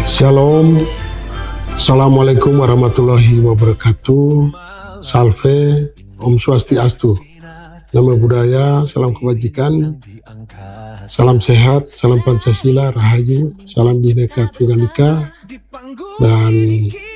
Shalom, Assalamualaikum warahmatullahi wabarakatuh. Salve, Om Swastiastu. Nama budaya, salam kebajikan, salam sehat, salam Pancasila, Rahayu, salam Bhinneka Tunggal Ika, dan